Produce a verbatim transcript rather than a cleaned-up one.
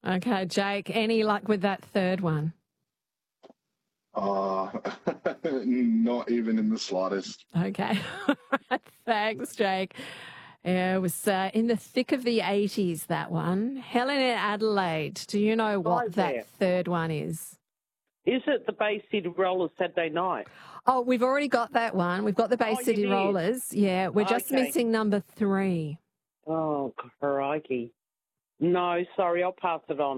Okay, Jake, any luck with that third one? Uh, not even in the slightest. Okay. Thanks, Jake. Yeah, it was uh, in the thick of the eighties, that one. Helen in Adelaide, do you know what Hi that there. third one is? Is it the Bay City Rollers Saturday night? Oh, we've already got that one. We've got the Bay Oh, you City did? Rollers. Yeah, we're just Okay. missing number three. Oh, crikey. No, sorry, I'll pass it on.